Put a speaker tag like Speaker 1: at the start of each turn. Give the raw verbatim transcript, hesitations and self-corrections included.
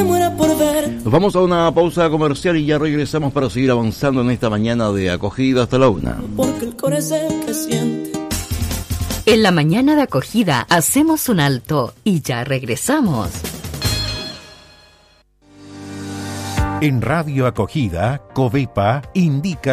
Speaker 1: me muera por ver.
Speaker 2: Nos vamos a una pausa comercial y ya regresamos para seguir avanzando en esta mañana de acogida hasta la una.
Speaker 1: Porque el corazón es el que siente.
Speaker 3: En la mañana de acogida hacemos un alto y ya regresamos.
Speaker 4: En Radio Acogida, Covepa indica